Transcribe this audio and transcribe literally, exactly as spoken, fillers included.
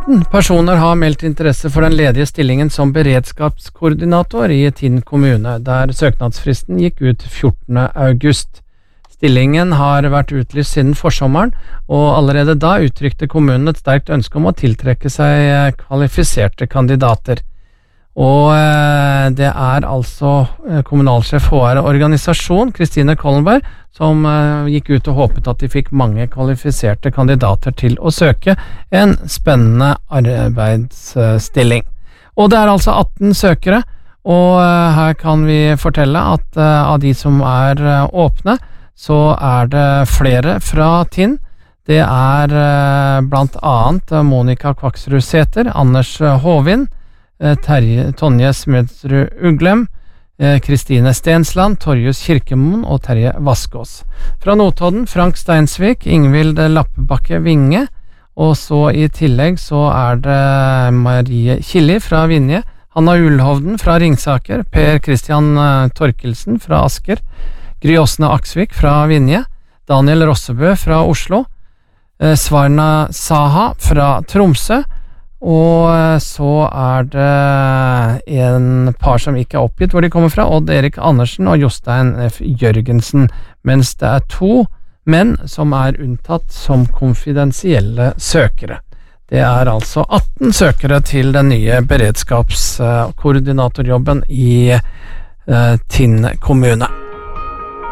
atten personer har meldt interesse for den ledige stillingen som beredskapskoordinator i Tinn kommune, der søknadsfristen gikk ut fjortende august. Stillingen har vært utlyst siden forsommeren, og allerede da uttrykte kommunen et sterkt ønske om å tiltrekke seg kvalifiserte kandidater. Og eh, det er altså kommunalsjef H R Organisasjon, Kristine Kollenberg, som eh, gikk ut og håpet at de fikk mange kvalifiserte kandidater til å søke en spennende arbeidsstilling. Og det er altså atten søkere, og eh, her kan vi fortelle at eh, av de som er eh, åpne, så er det flere fra Tinn. Det er eh, blant annet Monica Kvaksrud Sæther, Anders Håvind, eh, Terje, Tonje Smedsrud Uglem, eh, Kristine Stensland, Torjus Kirkemoen og Terje Vaskås. Fra Notodden, Frank Steinsvik, Ingvild Lappebakke Vinge, og så i tillegg så er det Marie Killi fra Vinje, Hanna Ullhovden fra Ringsaker, Per Christian Torkelsen fra Asker, Gry Åsne Aksvik fra Vinje, Daniel Rossebø fra Oslo, eh, Svarna Saha fra Tromsø, og eh, så er det en par som ikke er oppgitt hvor de kommer fra, Odd Erik Andersen og Jostein F. Jørgensen, mens det er to menn som er unntatt som konfidensielle søkere. Det er altså atten søkere til den nye beredskapskoordinatorjobben i eh, Tinn kommune.